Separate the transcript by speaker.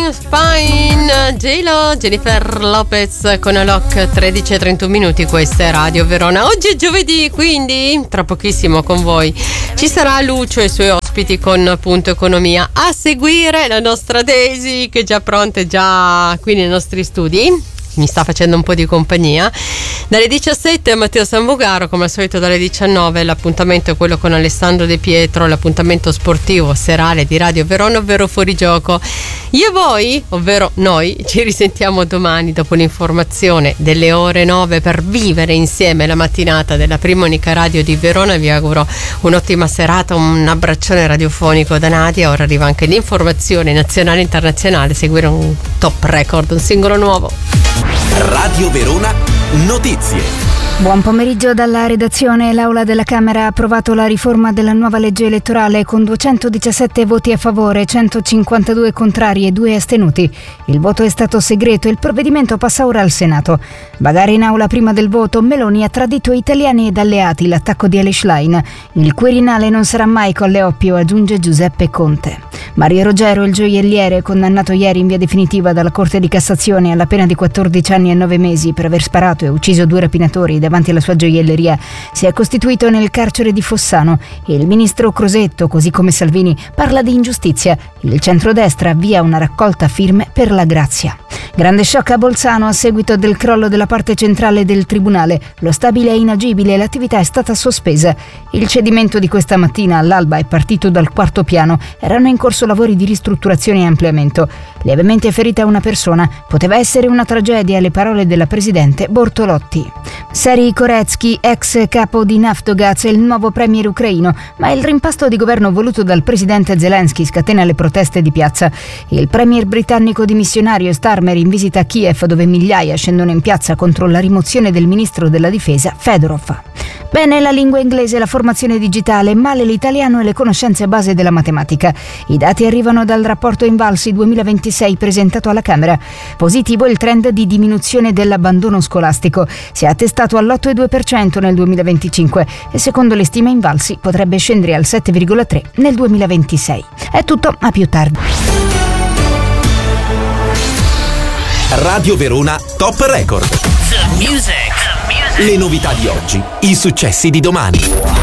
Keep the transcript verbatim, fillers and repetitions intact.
Speaker 1: Fine, J-Lo, Jennifer Lopez con Alok, tredici e trentuno minuti, questa è Radio Verona. Oggi è giovedì, quindi tra pochissimo con voi ci sarà Lucio e i suoi ospiti con Punto Economia. A seguire la nostra Daisy, che è già pronta, è già qui nei nostri studi, mi sta facendo un po' di compagnia. Dalle diciassette Matteo Sanvogaro, come al solito dalle diciannove l'appuntamento è quello con Alessandro De Pietro, l'appuntamento sportivo serale di Radio Verona, ovvero Fuorigioco. Io e voi, ovvero noi, ci risentiamo domani dopo l'informazione delle ore nove per vivere insieme la mattinata della prima unica radio di Verona. Vi auguro un'ottima serata, un abbraccione radiofonico da Nadia. Ora arriva anche l'informazione nazionale e internazionale, seguire un top record, un singolo nuovo.
Speaker 2: Radio Verona Notizie.
Speaker 3: Buon pomeriggio dalla redazione. L'Aula della Camera ha approvato la riforma della nuova legge elettorale con duecentodiciassette voti a favore, centocinquantadue contrari e due astenuti. Il voto è stato segreto e il provvedimento passa ora al Senato. Bagare in aula prima del voto, Meloni ha tradito italiani ed alleati, l'attacco di Elish Line. Il Quirinale non sarà mai Colle Oppio, aggiunge Giuseppe Conte. Mario Rogero, il gioielliere, condannato ieri in via definitiva dalla Corte di Cassazione alla pena di quattordici anni e nove mesi per aver sparato e ucciso due rapinatori davanti alla sua gioielleria, si è costituito nel carcere di Fossano. Il ministro Crosetto, così come Salvini, parla di ingiustizia. Il centrodestra avvia una raccolta firme per la grazia. Grande shock a Bolzano a seguito del crollo della parte centrale del tribunale. Lo stabile è inagibile e l'attività è stata sospesa. Il cedimento di questa mattina all'alba è partito dal quarto piano. Erano in corso lavori di ristrutturazione e ampliamento. Lievemente ferita una persona. Poteva essere una tragedia, le parole della presidente Bortolotti. Serhii Koretsky, ex capo di Naftogaz, è il nuovo premier ucraino, ma il rimpasto di governo voluto dal presidente Zelensky scatena le proteste di piazza. Il premier britannico dimissionario Starmer in visita a Kiev, dove migliaia scendono in piazza contro la rimozione del ministro della difesa Fedorov. Bene la lingua inglese e la formazione digitale, male l'italiano e le conoscenze base della matematica. I dati arrivano dal rapporto Invalsi duemilaventisei presentato alla Camera. Positivo il trend di diminuzione dell'abbandono scolastico. Si è attestato all'otto virgola due per cento nel duemilaventicinque e secondo le stime Invalsi potrebbe scendere al sette virgola tre per cento nel duemilaventisei. È tutto, a più tardi.
Speaker 2: Radio Verona Top Record.
Speaker 4: The music. The music.
Speaker 2: Le novità di oggi, i successi di domani.